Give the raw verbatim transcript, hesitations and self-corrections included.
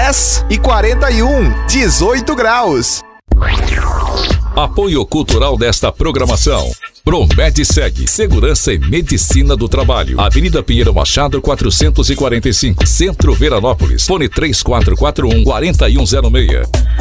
dez e quarenta e um, dezoito graus. Apoio cultural desta programação: Promedsegue, Segurança e Medicina do Trabalho. Avenida Pinheiro Machado, quatrocentos e quarenta e cinco, Centro Veranópolis. Fone três quatro quatro um, quatro um zero seis.